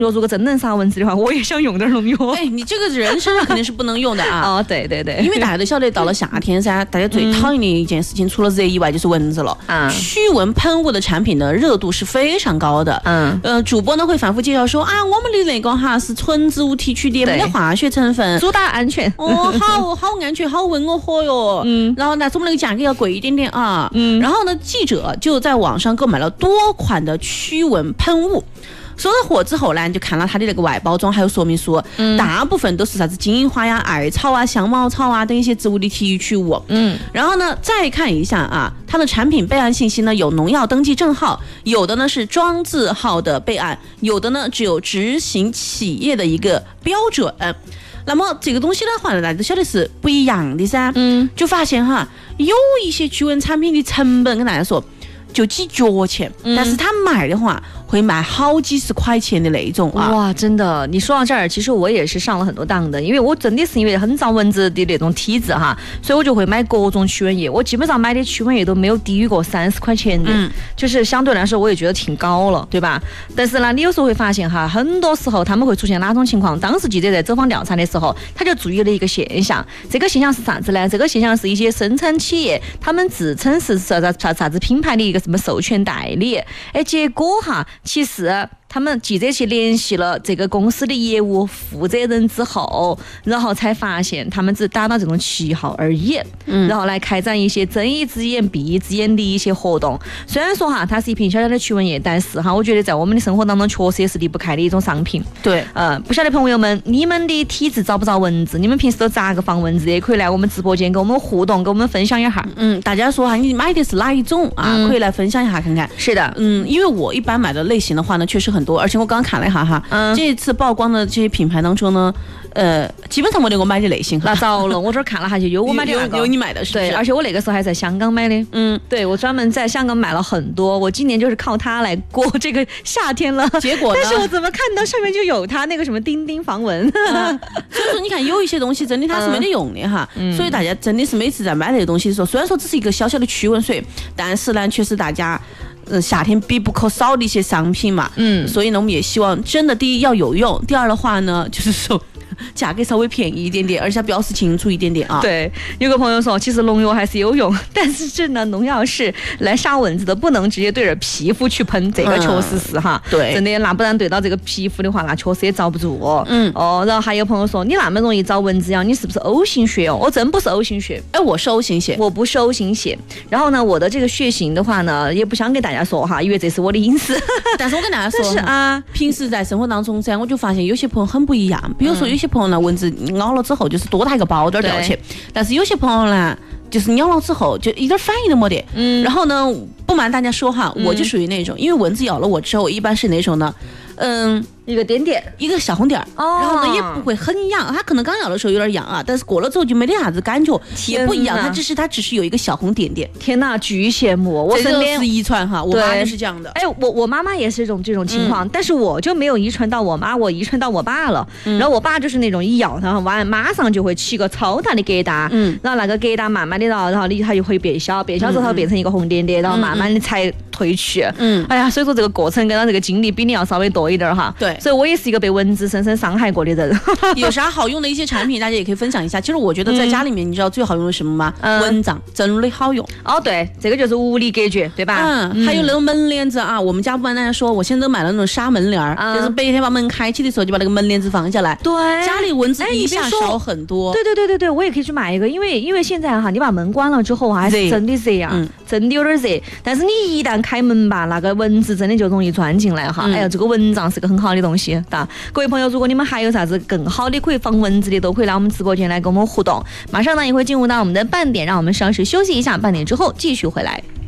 如果真能杀蚊子的话，我也想用点农药。 哎，你这个人身上肯定是不能用的啊。 哦，对对对， 因为大家都晓得，到了夏天噻，大家最讨厌的一件事情，除了热以外，就是蚊子了。驱蚊喷雾的产品的热度是非常高的。主播呢会反复介绍说啊，我们的那个是纯植物提取的，没得化学成分， 主打安全。 哦，好安全，好温和哟。然后呢，我们那个价格要贵一点点啊。然后呢，记者就在网上购买了多款的驱蚊喷雾。收到货之后呢，就看了它的那个外包装还有说明书，大部分都是啥子金花呀、艾草啊、香茅草啊等一些植物的提取物。然后呢，再看一下啊，它的产品备案信息呢有农药登记证号，有的呢是装字号的备案，有的呢只有执行企业的一个标准。那么这个东西的话呢，大家都晓得是不一样的噻。就发现有一些驱蚊产品的成本跟大家说就几角钱，但是它卖的话会卖好几十块钱的那种啊！ 哇，真的，你说到这儿，其实我也是上了很多当的，因为我真的是因为很遭蚊子的那种体质哈，所以我就会买各种驱蚊液。我基本上买的驱蚊液都没有低于过30块钱的，就是相对来说我也觉得挺高了，对吧？但是呢，你有时候会发现很多时候他们会出现哪种情况？当时记者在走访调查的时候，他就注意了一个现象，这个现象是啥子呢？这个现象是一些生产企业他们自称是啥子品牌的一个什么授权代理，结果其实他们记者去联系了这个公司的业务负责人之后，然后才发现他们只达到这种旗号而已，然后来开展一些睁一只眼闭一只眼的一些活动。虽然说它是一瓶小小的驱蚊液，但是我觉得在我们的生活当中确实也是离不开的一种商品。 对， 不晓得朋友们，你们的体质遭不遭蚊子？你们平时都咋个防蚊子？也可以来我们直播间跟我们互动，跟我们分享一下。 大家说你买的是哪一种啊？可以来分享一下看看。 是的， 因为我一般买的类型的话呢，确实很多，而且我刚刚看了一下这一次曝光的这些品牌当中呢，基本上没得我买的类型。 那糟了，我这儿看了就有我买的有你买的是不是？ 对，而且我那个时候还在香港买的。对，我专门在香港买了很多，我今年就是靠它来过这个夏天了。 结果呢？ 但是我怎么看到上面就有它那个什么叮叮防蚊？ 所以说你看有一些东西真的它是没得用的所以大家真的是每次在买那些东西的时候，虽然说只是一个小小的驱蚊水，但是呢确实大家夏天必不可少的一些商品嘛。所以呢我们也希望真的第一要有用，第二的话呢就是说价格稍微便宜一点点，而且标示清楚一点点啊。 对，有个朋友说，其实农药还是有用，但是这呢，农药是来杀蚊子的，不能直接对着皮肤去喷，这个确实是对， 真的，那不然对到这个皮肤的话，那确实也遭不住。然后还有朋友说，你那么容易遭蚊子呀，你是不是 O 型血哦？我真不是 O 型血， 我是 O 型血， 我不是 O 型血。然后呢，我的这个血型的话呢，也不想给大家说因为这是我的隐私。 但是我跟大家说， 是平时在生活当中我就发现有些朋友很不一样，比如说有些朋友呢，蚊子咬了之后就是多大一个包点掉去，但是有些朋友呢，就是咬了之后就一点反应都没得。然后呢，不瞒大家说我就属于那种，因为蚊子咬了我之后，一般是那种呢， 一个点点， 一个小红点然后呢也不会很痒，它可能刚咬的时候有点痒但是过了之后就没得啥子感觉，也不一样，它只是有一个小红点点。 天哪，巨羡慕！我身边是遗传我妈就是这样的。 我妈妈也是这种情况，但是我就没有遗传到我妈，我遗传到我爸了。然后我爸就是那种一咬它完马上就会起个超大的疙瘩，然后那个疙瘩慢慢的然后它就会变小之后它变成一个红点点，然后慢慢的才褪去。哎呀，所以说这个过程跟它这个经历比你要稍微多一点对， 所以我也是一个被蚊子深深伤害过的人。 有啥好用的一些产品，大家也可以分享一下。其实我觉得在家里面，你知道最好用的什么吗？蚊帐真的好用。 对，这个就是物理隔绝，对吧？ 还有那种门帘子我们家不瞒大家说，我现在都买了那种纱门帘就是白天把门开起的时候就把那个门帘子放下来， 对， 家里蚊子一下少很多。 对，我也可以去买一个，因为现在你把门关了之后还是真的热真的有点热。但是你一旦开门吧，那个蚊子真的就容易钻进来这个蚊帐是个很好的东西。各位朋友，如果你们还有啥子更好的可以防蚊子的，都可以来我们直播间来跟我们互动。马上呢也会进入到我们的半点，让我们稍事休息一下，半点之后继续回来。